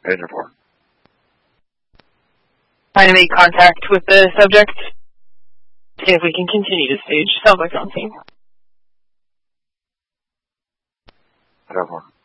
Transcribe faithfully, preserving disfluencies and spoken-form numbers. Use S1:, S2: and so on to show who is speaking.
S1: Pager four.
S2: Trying to make contact with the subject. See if we can continue to stage. Sounds like something.
S1: Pager four.